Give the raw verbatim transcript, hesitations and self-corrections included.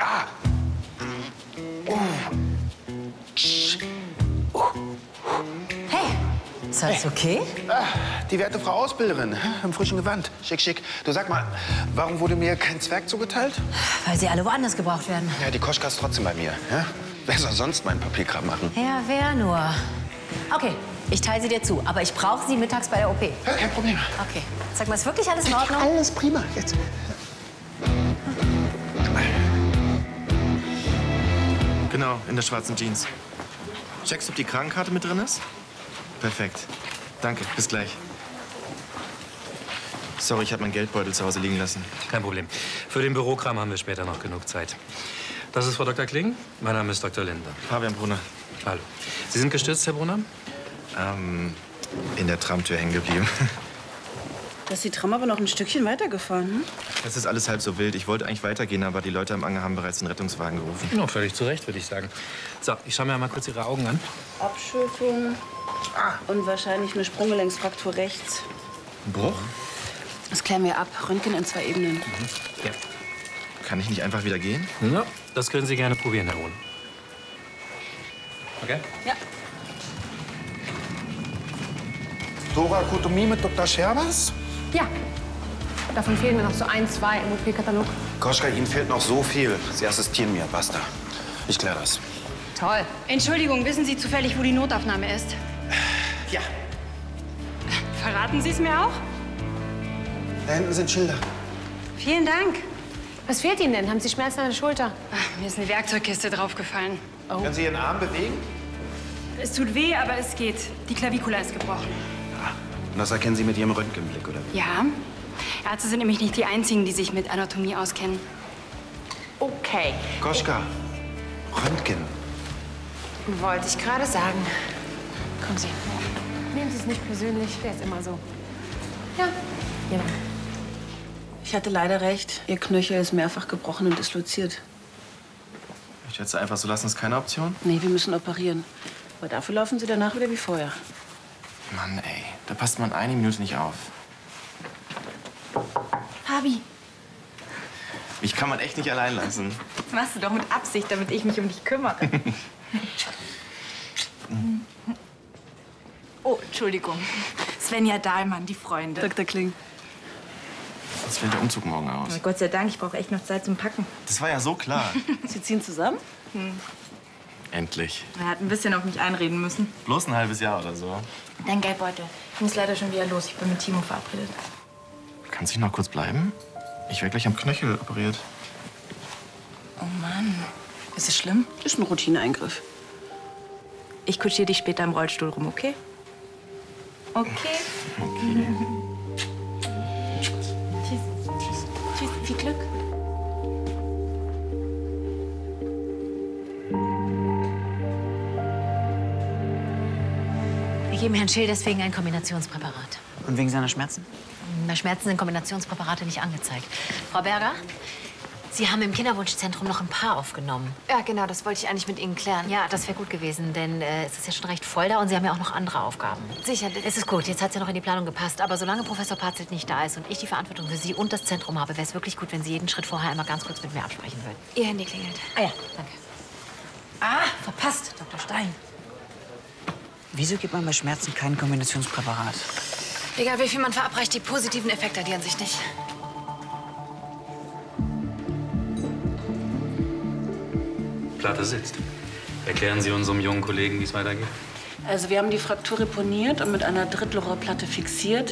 Ah! Oh. Oh. Hey, ist alles okay? Ah, die werte Frau Ausbilderin, im frischen Gewand. Schick, schick. Du, sag mal, warum wurde mir kein Zwerg zugeteilt? Weil sie alle woanders gebraucht werden. Ja, die Koschka ist trotzdem bei mir. Ja? Wer soll sonst meinen Papierkram machen? Ja, wer nur? Okay, ich teile sie dir zu, aber ich brauche sie mittags bei der O P. Ja, kein Problem. Okay. Sag mal, ist wirklich alles in Ordnung? Alles prima. Jetzt. Genau, in der schwarzen Jeans. Checkst, ob die Krankenkarte mit drin ist? Perfekt. Danke, bis gleich. Sorry, ich habe meinen Geldbeutel zu Hause liegen lassen. Kein Problem. Für den Bürokram haben wir später noch genug Zeit. Das ist Frau Doktor Kling. Mein Name ist Doktor Linder. Fabian Brunner. Hallo. Sie sind gestürzt, Herr Brunner? Ähm, in der Tramtür hängen geblieben. Da ist die Tram aber noch ein Stückchen weitergefahren, hm? Das ist alles halb so wild. Ich wollte eigentlich weitergehen, aber die Leute am Anger haben bereits den Rettungswagen gerufen. Ja, völlig zu Recht, würde ich sagen. So, ich schaue mir mal kurz Ihre Augen an. Abschürfung ah. und wahrscheinlich eine Sprunggelenksfraktur rechts. Ein Bruch? Das klären wir ab. Röntgen in zwei Ebenen. Mhm. Ja. Kann ich nicht einfach wieder gehen? Ja, das können Sie gerne probieren, Herr Ohn. Okay? Ja. Thorakotomie mit Doktor Scherbers? Ja. Davon fehlen mir noch so ein, zwei im O P-Katalog. Koschka, Ihnen fehlt noch so viel. Sie assistieren mir, basta. Ich kläre das. Toll. Entschuldigung, wissen Sie zufällig, wo die Notaufnahme ist? Ja. Verraten Sie es mir auch? Da hinten sind Schilder. Vielen Dank. Was fehlt Ihnen denn? Haben Sie Schmerzen an der Schulter? Ach, mir ist eine Werkzeugkiste draufgefallen. Oh. Können Sie Ihren Arm bewegen? Es tut weh, aber es geht. Die Klavikula ist gebrochen. Ja. Und das erkennen Sie mit Ihrem Röntgenblick, oder wie? Ja. Ärzte sind nämlich nicht die einzigen, die sich mit Anatomie auskennen. Okay. Koschka, Röntgen. Wollte ich gerade sagen. Kommen Sie. Nehmen Sie es nicht persönlich. Der ist immer so. Ja. Ja. Ich hatte leider recht. Ihr Knöchel ist mehrfach gebrochen und disloziert. Ich schätze, einfach so lassen ist keine Option? Nee, wir müssen operieren. Aber dafür laufen Sie danach wieder wie vorher. Mann, ey. Da passt man eine Minute nicht auf. Fabi. Mich kann man echt nicht allein lassen. Das machst du doch mit Absicht, damit ich mich um dich kümmere. Oh, Entschuldigung. Svenja Dahlmann, die Freunde. Doktor Kling. Jetzt fällt der Umzug morgen aus. Oh, Gott sei Dank, ich brauche echt noch Zeit zum Packen. Das war ja so klar. Sie ziehen zusammen? Hm. Endlich. Er hat ein bisschen auf mich einreden müssen. Bloß ein halbes Jahr oder so. Dein Geldbeutel. Ich muss leider schon wieder los. Ich bin mit Timo verabredet. Kannst du noch kurz bleiben? Ich werde gleich am Knöchel operiert. Oh Mann. Ist es schlimm? Ist ein Routineeingriff. Ich kutschiere dich später im Rollstuhl rum, okay? Okay. Okay. Tschüss. Tschüss. Tschüss. Viel Glück. Wir geben Herrn Schill deswegen ein Kombinationspräparat. Und wegen seiner Schmerzen? Bei Schmerzen sind Kombinationspräparate nicht angezeigt. Frau Berger, Sie haben im Kinderwunschzentrum noch ein Paar aufgenommen. Ja, genau. Das wollte ich eigentlich mit Ihnen klären. Ja, das wäre gut gewesen, denn äh, es ist ja schon recht voll da und Sie haben ja auch noch andere Aufgaben. Sicher. Es ist gut, jetzt hat es ja noch in die Planung gepasst. Aber solange Professor Patzelt nicht da ist und ich die Verantwortung für Sie und das Zentrum habe, wäre es wirklich gut, wenn Sie jeden Schritt vorher einmal ganz kurz mit mir absprechen würden. Ihr Handy klingelt. Ah ja, danke. Ah, verpasst, Doktor Stein. Wieso gibt man bei Schmerzen kein Kombinationspräparat? Egal wie viel man verabreicht, die positiven Effekte addieren sich nicht. Platte sitzt. Erklären Sie unserem jungen Kollegen, wie es weitergeht. Also wir haben die Fraktur reponiert und mit einer Drittlocherplatte fixiert.